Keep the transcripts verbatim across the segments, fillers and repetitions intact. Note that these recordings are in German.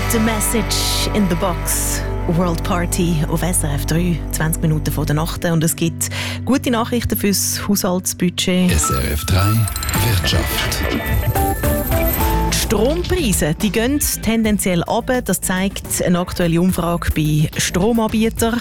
The Message in the Box. World Party auf S R F drei, zwanzig Minuten vor der Nacht. Und es gibt gute Nachrichten fürs Haushaltsbudget. S R F drei Wirtschaft. Die Strompreise die gehen tendenziell runter. Das zeigt eine aktuelle Umfrage bei Stromanbietern.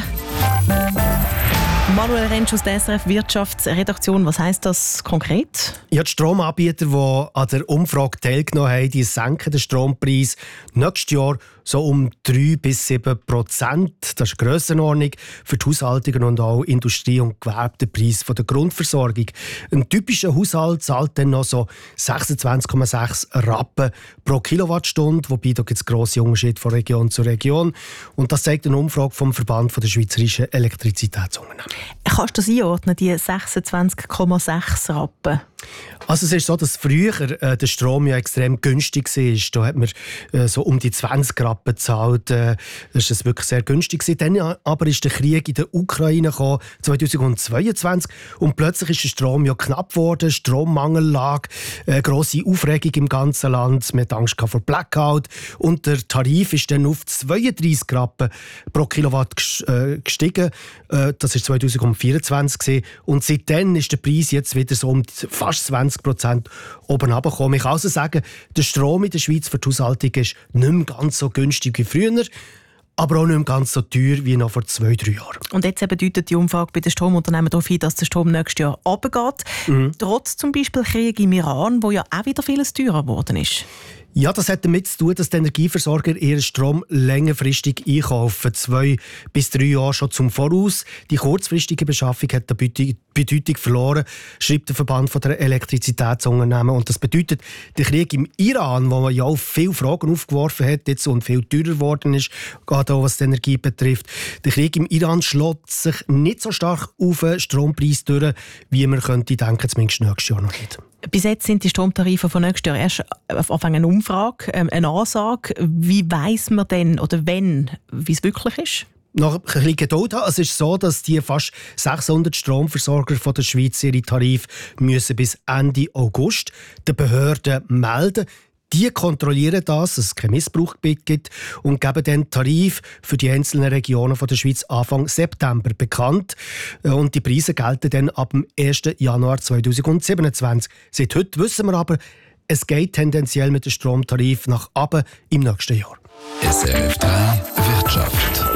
Manuel Rentsch aus der S R F Wirtschaftsredaktion, was heisst das konkret? Ja, die Stromanbieter, die an der Umfrage teilgenommen haben, die senken den Strompreis nächstes Jahr so um drei bis sieben Prozent. Das ist eine Grössenordnung für die Haushaltungen und auch Industrie- und Gewerbepreis von der Grundversorgung. Ein typischer Haushalt zahlt dann noch so sechsundzwanzig Komma sechs Rappen pro Kilowattstunde, wobei da gibt es grosse Unterschiede von Region zu Region. Und das zeigt eine Umfrage vom Verband der schweizerischen Elektrizitätsunternehmen. Kannst du das einordnen, die sechsundzwanzig Komma sechs Rappen? Also es ist so, dass früher äh, der Strom ja extrem günstig war. Da hat man äh, so um die zwanzig Rappen gezahlt. Äh, das ist wirklich sehr günstig gewesen. Dann aber ist der Krieg in der Ukraine gekommen, zweitausendzweiundzwanzig, und plötzlich ist der Strom ja knapp geworden, Strommangellage, äh, grosse Aufregung im ganzen Land. Man hat Angst vor Blackout und der Tarif ist dann auf zweiunddreissig Rappen pro Kilowatt gestiegen. Äh, das war zweitausendvierundzwanzig gewesen. Und seitdem ist der Preis jetzt wieder so um fast zwanzig Prozent oben runtergekommen. Ich kann also sagen, der Strom in der Schweiz für die Haushaltung ist nicht mehr ganz so günstig wie früher, aber auch nicht mehr ganz so teuer wie noch vor zwei, drei Jahren. Und jetzt bedeutet die Umfrage bei den Stromunternehmen darauf hin, dass der Strom nächstes Jahr runtergeht. Mhm. Trotz zum Beispiel Krieg im Iran, wo ja auch wieder vieles teurer geworden ist. Ja, das hat damit zu tun, dass die Energieversorger ihren Strom längerfristig einkaufen. Zwei bis drei Jahre schon zum Voraus. Die kurzfristige Beschaffung hat die Bedeutung verloren, schreibt der Verband der Elektrizitätsunternehmen. Und das bedeutet, der Krieg im Iran, wo man ja auch viele Fragen aufgeworfen hat jetzt und viel teurer geworden ist, gerade auch was die Energie betrifft. Der Krieg im Iran schlägt sich nicht so stark auf den Strompreis durch, wie man könnte denken, zumindest nächstes Jahr noch nicht. Bis jetzt sind die Stromtarife von nächstes Jahr erst auf Anfang eine Umfrage, eine Ansage. Wie weiss man denn oder wenn, wie es wirklich ist? Noch ein bisschen Geduld haben. Es ist so, dass die fast sechshundert Stromversorger von der Schweiz ihre Tarife müssen bis Ende August den Behörden melden. Die kontrollieren das, dass es keinen Missbrauch gibt und geben dann Tarif für die einzelnen Regionen der Schweiz Anfang September bekannt. Und die Preise gelten dann ab dem ersten Januar zweitausendsiebenundzwanzig. Seit heute wissen wir aber, es geht tendenziell mit dem Stromtarif nach oben im nächsten Jahr. S R F drei Wirtschaft.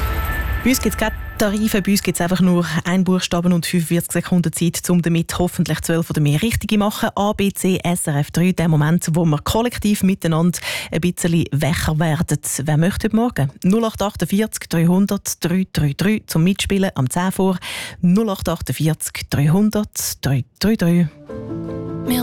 Bei uns gibt es keine Tarife, bei uns gibt es einfach nur einen Buchstaben und fünfundvierzig Sekunden Zeit, um damit hoffentlich zwölf oder mehr richtig zu machen. A, B, C, S R F drei, der Moment, wo wir kollektiv miteinander ein bisschen wacher werden. Wer möchte heute Morgen? null acht achtundvierzig dreihundert dreihundertdreiunddreißig zum Mitspielen am zehn vor. null acht achtundvierzig dreihundert dreihundertdreiunddreißig.